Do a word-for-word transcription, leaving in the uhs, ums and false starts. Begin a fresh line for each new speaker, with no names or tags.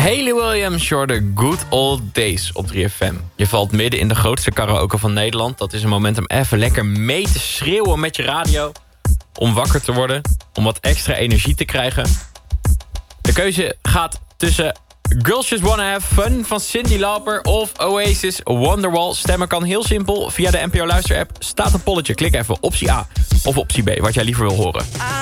Hayley Williams, you're the good old days op drie F M. Je valt midden in de grootste karaoke van Nederland. Dat is een moment om even lekker mee te schreeuwen met je radio. Om wakker te worden. Om wat extra energie te krijgen. De keuze gaat tussen Girls Just Wanna Have Fun van Cyndi Lauper of Oasis Wonderwall. Stemmen kan heel simpel. Via de N P O Luister app staat een polletje. Klik even optie A of optie B, wat jij liever wil horen.